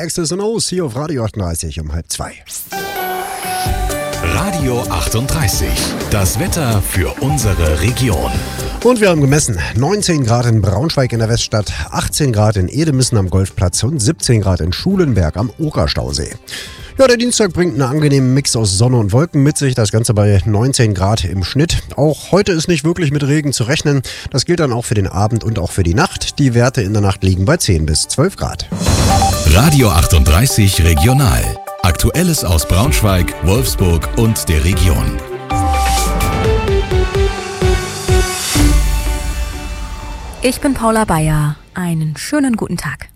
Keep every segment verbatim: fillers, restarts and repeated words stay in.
X's and O's hier auf Radio achtunddreißig um halb zwei. Radio achtunddreißig, das Wetter für unsere Region. Und wir haben gemessen, neunzehn Grad in Braunschweig in der Weststadt, achtzehn Grad in Edemissen am Golfplatz und siebzehn Grad in Schulenberg am Okerstausee. Ja, der Dienstag bringt einen angenehmen Mix aus Sonne und Wolken mit sich, das Ganze bei neunzehn Grad im Schnitt. Auch heute ist nicht wirklich mit Regen zu rechnen. Das gilt dann auch für den Abend und auch für die Nacht. Die Werte in der Nacht liegen bei zehn bis zwölf Grad. Radio achtunddreißig Regional. Aktuelles aus Braunschweig, Wolfsburg und der Region. Ich bin Paula Bayer. Einen schönen guten Tag.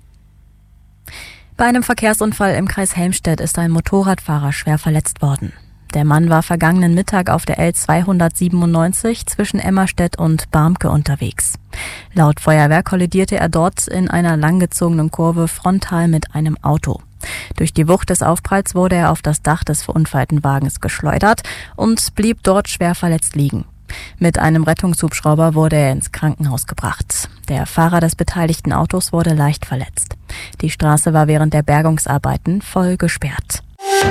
Bei einem Verkehrsunfall im Kreis Helmstedt ist ein Motorradfahrer schwer verletzt worden. Der Mann war vergangenen Mittag auf der L zweihundertsiebenundneunzig zwischen Emmerstedt und Barmke unterwegs. Laut Feuerwehr kollidierte er dort in einer langgezogenen Kurve frontal mit einem Auto. Durch die Wucht des Aufpralls wurde er auf das Dach des verunfallten Wagens geschleudert und blieb dort schwer verletzt liegen. Mit einem Rettungshubschrauber wurde er ins Krankenhaus gebracht. Der Fahrer des beteiligten Autos wurde leicht verletzt. Die Straße war während der Bergungsarbeiten voll gesperrt.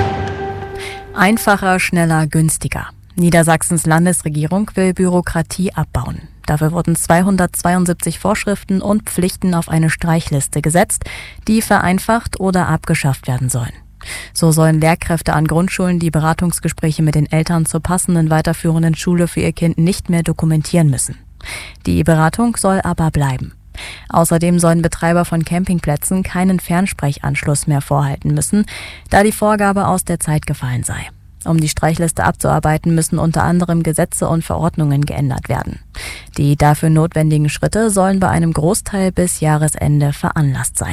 Einfacher, schneller, günstiger. Niedersachsens Landesregierung will Bürokratie abbauen. Dafür wurden zweihundertzweiundsiebzig Vorschriften und Pflichten auf eine Streichliste gesetzt, die vereinfacht oder abgeschafft werden sollen. So sollen Lehrkräfte an Grundschulen die Beratungsgespräche mit den Eltern zur passenden weiterführenden Schule für ihr Kind nicht mehr dokumentieren müssen. Die Beratung soll aber bleiben. Außerdem sollen Betreiber von Campingplätzen keinen Fernsprechanschluss mehr vorhalten müssen, da die Vorgabe aus der Zeit gefallen sei. Um die Streichliste abzuarbeiten, müssen unter anderem Gesetze und Verordnungen geändert werden. Die dafür notwendigen Schritte sollen bei einem Großteil bis Jahresende veranlasst sein.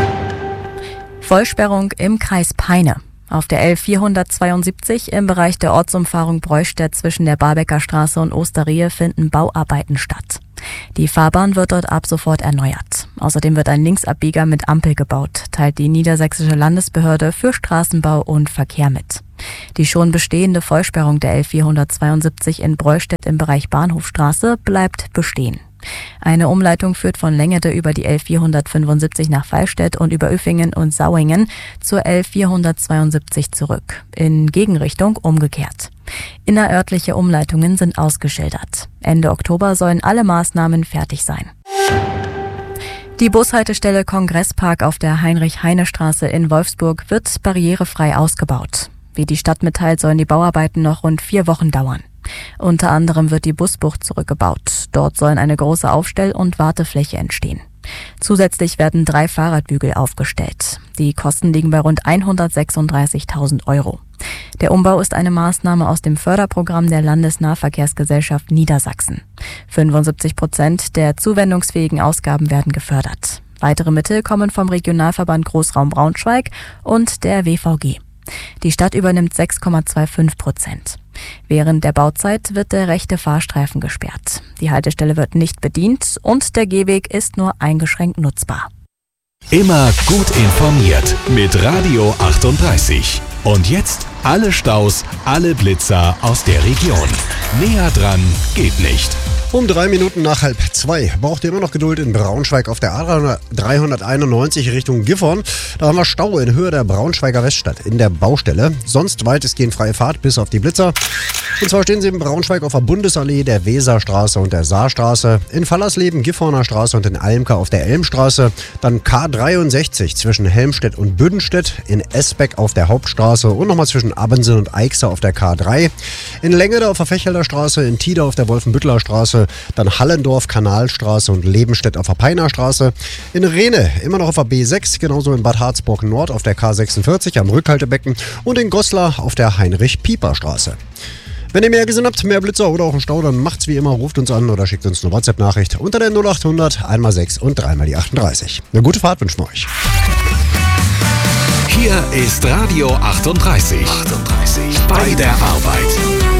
Vollsperrung im Kreis Peine. Auf der L vierhundertzweiundsiebzig im Bereich der Ortsumfahrung Breustedt zwischen der Barbecker Straße und Osterie finden Bauarbeiten statt. Die Fahrbahn wird dort ab sofort erneuert. Außerdem wird ein Linksabbieger mit Ampel gebaut, teilt die Niedersächsische Landesbehörde für Straßenbau und Verkehr mit. Die schon bestehende Vollsperrung der L vierhundertzweiundsiebzig in Breustedt im Bereich Bahnhofstraße bleibt bestehen. Eine Umleitung führt von Längede über die L vierhundertfünfundsiebzig nach Vallstedt und über Ueffingen und Sauingen zur L vierhundertzweiundsiebzig zurück, in Gegenrichtung umgekehrt. Innerörtliche Umleitungen sind ausgeschildert. Ende Oktober sollen alle Maßnahmen fertig sein. Die Bushaltestelle Kongresspark auf der Heinrich-Heine-Straße in Wolfsburg wird barrierefrei ausgebaut. Wie die Stadt mitteilt, sollen die Bauarbeiten noch rund vier Wochen dauern. Unter anderem wird die Busbucht zurückgebaut. Dort sollen eine große Aufstell- und Wartefläche entstehen. Zusätzlich werden drei Fahrradbügel aufgestellt. Die Kosten liegen bei rund hundertsechsunddreißigtausend Euro. Der Umbau ist eine Maßnahme aus dem Förderprogramm der Landesnahverkehrsgesellschaft Niedersachsen. fünfundsiebzig Prozent der zuwendungsfähigen Ausgaben werden gefördert. Weitere Mittel kommen vom Regionalverband Großraum Braunschweig und der W V G. Die Stadt übernimmt sechs Komma fünfundzwanzig Prozent. Während der Bauzeit wird der rechte Fahrstreifen gesperrt. Die Haltestelle wird nicht bedient und der Gehweg ist nur eingeschränkt nutzbar. Immer gut informiert mit Radio achtunddreißig. Und jetzt alle Staus, alle Blitzer aus der Region. Näher dran geht nicht. Um drei Minuten nach halb zwei braucht ihr immer noch Geduld in Braunschweig auf der A dreihunderteinundneunzig Richtung Gifhorn. Da haben wir Stau in Höhe der Braunschweiger Weststadt in der Baustelle. Sonst weitestgehend freie Fahrt bis auf die Blitzer. Und zwar stehen sie in Braunschweig auf der Bundesallee, der Weserstraße und der Saarstraße, in Fallersleben, Gifhorner Straße und in Almke auf der Elmstraße, dann K dreiundsechzig zwischen Helmstedt und Büdenstedt, in Esbeck auf der Hauptstraße und nochmal zwischen Abensen und Eichse auf der K drei, in Längede auf der Fechelder Straße, in Tida auf der Wolfenbüttler Straße, dann Hallendorf, Kanalstraße und Lebenstedt auf der Peiner Straße, in Rehne immer noch auf der B sechs, genauso in Bad Harzburg Nord auf der K sechsundvierzig am Rückhaltebecken und in Goslar auf der Heinrich-Pieper-Straße. Wenn ihr mehr gesehen habt, mehr Blitzer oder auch einen Stau, dann macht's wie immer, ruft uns an oder schickt uns eine WhatsApp-Nachricht unter der null achthundert einmal sechs und dreimal die achtunddreißig. Eine gute Fahrt wünschen wir euch. Hier ist Radio achtunddreißig. achtunddreißig. Bei der Arbeit.